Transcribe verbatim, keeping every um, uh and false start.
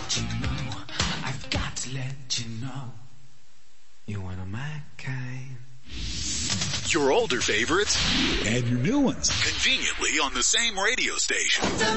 let you know, I've got to let you know, you're one of my kind. Your older favorites and your new ones conveniently on the same radio station.